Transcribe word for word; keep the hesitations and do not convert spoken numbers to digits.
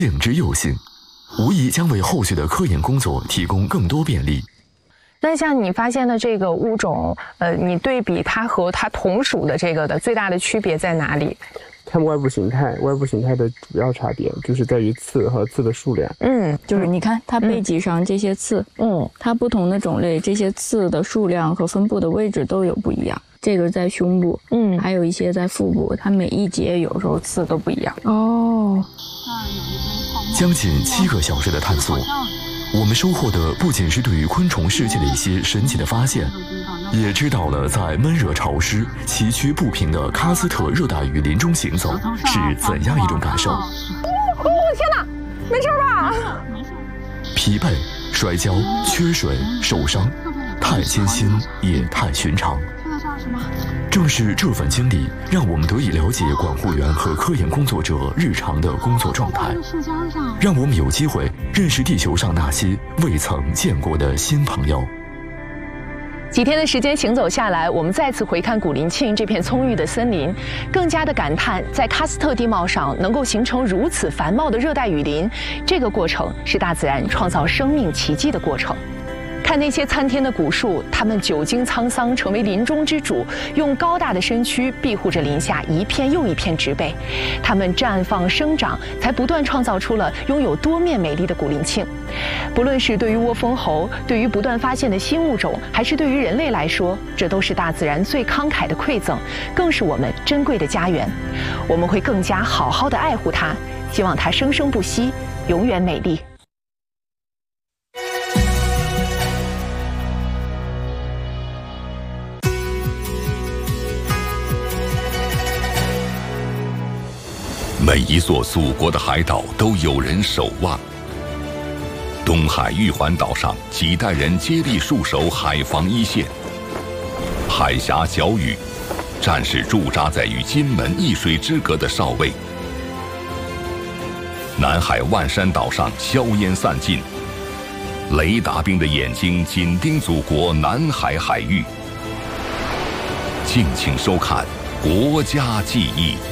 行之又行，无疑将为后续的科研工作提供更多便利。 那像你发现的这个物种，呃，你对比它和它同属的这个的最大的区别在哪里？ 它们外部形态，外部形态的主要差别就是在于刺和刺的数量。 嗯， 就是你看它背脊上这些刺，嗯，它不同的种类，这些刺的数量和分布的位置都有不一样。这个在胸部，嗯，还有一些在腹部，它每一节有时候刺都不一样。 哦， 将近七个小时的探索，我们收获的不仅是对于昆虫世界的一些神奇的发现，也知道了在闷热潮湿、崎岖不平的喀斯特热带雨林中行走是怎样一种感受。哦， 天哪，没事吧？ 疲惫、摔跤、缺水、受伤，太艰辛也太寻常。正是这份经历，让我们得以了解管护员和科研工作者日常的工作状态，让我们有机会认识地球上那些未曾见过的新朋友。 几天的时间行走下来，我们再次回看古林沁这片葱郁的森林，更加的感叹，在喀斯特地貌上能够形成如此繁茂的热带雨林，这个过程是大自然创造生命奇迹的过程。看那些参天的古树，它们久经沧桑，成为林中之主，用高大的身躯庇护着林下一片又一片植被。它们绽放生长，才不断创造出了拥有多面美丽的古林沁。不论是对于窝蜂猴，对于不断发现的新物种，还是对于人类来说，这都是大自然最慷慨的馈赠，更是我们珍贵的家园。我们会更加好好的爱护它，希望它生生不息，永远美丽。 每一座祖国的海岛都有人守望。东海玉环岛上，几代人接力戍守海防一线。海峡小屿，战士驻扎在与金门一水之隔的哨位。南海万山岛上，硝烟散尽，雷达兵的眼睛紧盯祖国南海海域。敬请收看《国家记忆》。